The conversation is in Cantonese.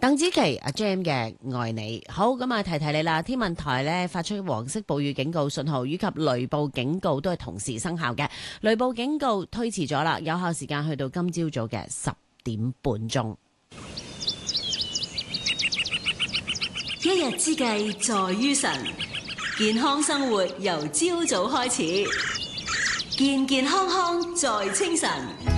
鄧紫棋阿 Jam 嘅愛你。好，咁啊提提你啦，天文台咧發出黃色暴雨警告信號以及雷暴警告都係同時生效嘅。雷暴警告推遲咗啦，有效時間去到今朝早嘅10點半鐘。 一日之計在於晨，健康生活由朝早開始，健健康康在清晨。